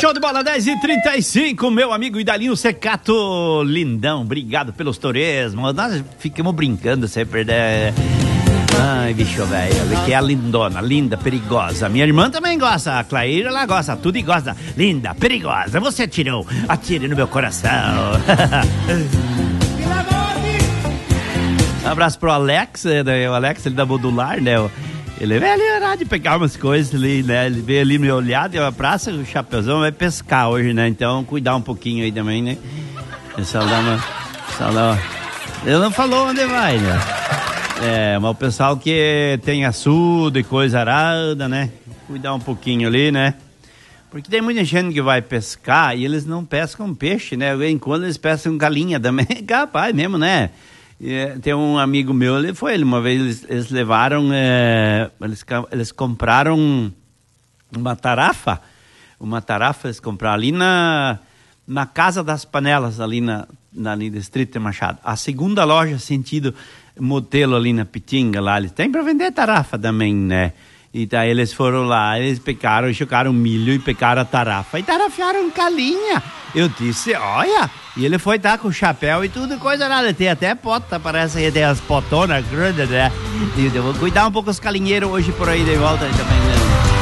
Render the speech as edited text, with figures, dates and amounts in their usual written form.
Show de bola, 10h35, meu amigo Idalinho Secato, lindão, obrigado pelos turismos. Nós ficamos brincando sempre, né? Ai, bicho velho, que é a lindona, linda, perigosa. Minha irmã também gosta, a Claíra, ela gosta, tudo e gosta. Linda, perigosa, você atirou, atire no meu coração. Um abraço pro Alex, né? O Alex, ele da Modular, né? Ele veio ali orar de pegar umas coisas ali, né? Ele veio ali no olhar, deu a praça, o Chapeuzão vai pescar hoje, né? Então, cuidar um pouquinho aí também, né? Pessoal dá uma... Ele não falou onde vai, né? Mas o pessoal que tem açude e coisa arada, né? Cuidar um pouquinho ali, né? Porque tem muita gente que vai pescar e eles não pescam peixe, né? Enquanto eles pescam galinha também, capaz mesmo, né? Tem um amigo meu, uma vez eles levaram, eles compraram uma tarafa, eles compraram ali na Casa das Panelas, ali na Distrito Machado. A segunda loja, sentido modelo ali na Pitinga, lá, eles têm para vender tarafa também, né? E daí eles foram lá, eles pegaram, chocaram milho e pegaram a tarafa e tarafiaram galinha. Eu disse, olha, e ele foi com o chapéu e tudo, coisa nada, tem até pota, parece que tem as potonas grandes, né? E eu vou cuidar um pouco os galinheiros hoje por aí de volta também, né?